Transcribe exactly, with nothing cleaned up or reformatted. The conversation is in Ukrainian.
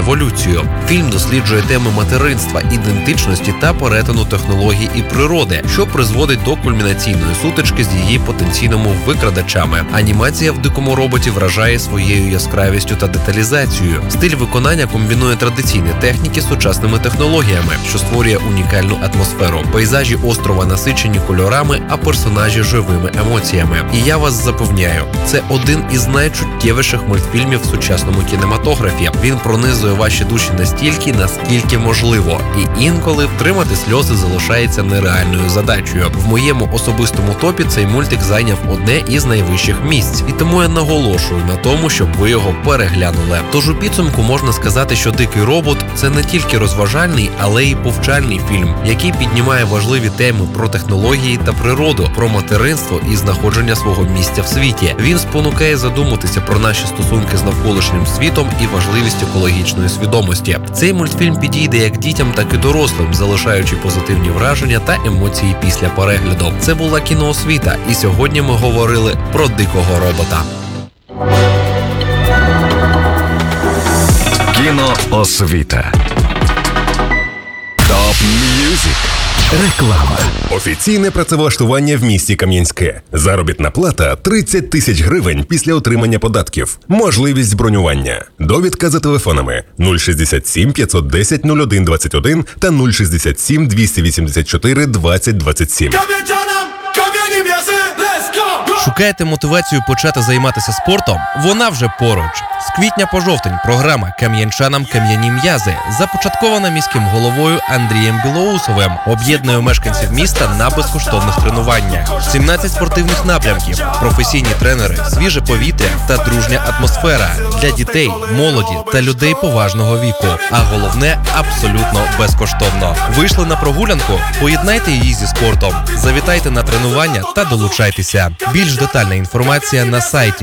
еволюцію. Фільм досліджує теми материнства, ідентичності та перетину технологій і природи, що призводить до кульмінаційної сутички з її потенційними викрадачами. Анімація в «Дикому роботі» вражає своєю яскравістю та деталізацією. Стиль виконання комбінує традиційні техніки з сучасними технологіями, що створює унікальну атмосферу. Пейзажі острова насичені кольорами, а персонажі живими емоціями. І я вас запевняю, це один із найчуттєвіших мультфільмів в сучасному кінематографі. Він пронизує ваші душі настільки, наскільки можливо. І інколи втримати сльози залишається нереальною задачею. В моєму особистому топі цей мультик зайняв одне із найвищих місць. І тому я наголошую на тому, щоб ви його переглянули. Тож у підсумку можна сказати, що «Дикий робот» – це не тільки розважальний, але й повчальний фільм, який піднімає важливі теми про технології та природу, про материнство і знаходження свого місця в світі. Він спонукає задуматися про наші стосунки з навколишнім світом і важливість екологічної свідомості. Цей мультфільм підійде як дітям, так і дорослим, залишаючи позитивні враження та емоції після перегляду. Це була «Кіноосвіта», і сьогодні ми говорили про «Дикого робота». Кіноосвіта. Топ М'юзик. Реклама. Офіційне працевлаштування в місті Кам'янське. Заробітна плата тридцять тисяч гривень після отримання податків. Можливість бронювання. Довідка за телефонами нуль шістдесят сім п'ятсот десять нуль один двадцять один та нуль шістдесят сім двісті вісімдесят чотири двадцять двадцять сім. Шукаєте мотивацію почати займатися спортом? Вона вже поруч. З квітня по жовтень програма «Кам'янчанам кам'яні м'язи», започаткована міським головою Андрієм Білоусовим, об'єднує мешканців міста на безкоштовних тренуваннях. сімнадцять спортивних напрямків, професійні тренери, свіже повітря та дружня атмосфера для дітей, молоді та людей поважного віку. А головне – абсолютно безкоштовно. Вийшли на прогулянку? Поєднайте її зі спортом. Завітайте на тренування та долучайтеся. Більш детальна інформація на сайті